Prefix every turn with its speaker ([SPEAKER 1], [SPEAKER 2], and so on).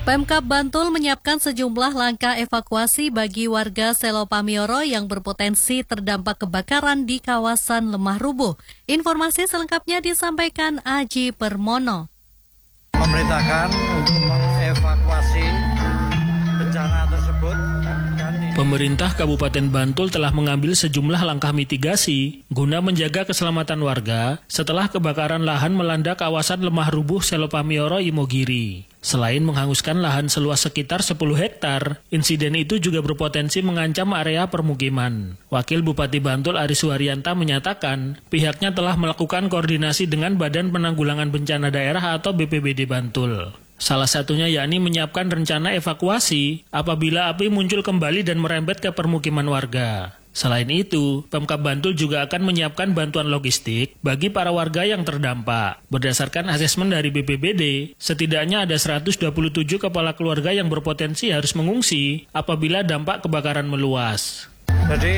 [SPEAKER 1] Pemkab Bantul menyiapkan sejumlah langkah evakuasi bagi warga Selo Pamioro yang berpotensi terdampak kebakaran di kawasan lemah rubuh. Informasi selengkapnya disampaikan Aji Permono.
[SPEAKER 2] Memerintahkan untuk mengevakuasi bencana tersebut.
[SPEAKER 3] Pemerintah Kabupaten Bantul telah mengambil sejumlah langkah mitigasi guna menjaga keselamatan warga setelah kebakaran lahan melanda kawasan lemah rubuh Selo Pamioro Imogiri. Selain menghanguskan lahan seluas sekitar 10 hektar, insiden itu juga berpotensi mengancam area permukiman. Wakil Bupati Bantul Aris Suharyanta menyatakan pihaknya telah melakukan koordinasi dengan Badan Penanggulangan Bencana Daerah atau BPBD Bantul. Salah satunya yakni menyiapkan rencana evakuasi apabila api muncul kembali dan merembet ke permukiman warga. Selain itu, Pemkab Bantul juga akan menyiapkan bantuan logistik bagi para warga yang terdampak. Berdasarkan asesmen dari BPBD, setidaknya ada 127 kepala keluarga yang berpotensi harus mengungsi apabila dampak kebakaran meluas.
[SPEAKER 2] Jadi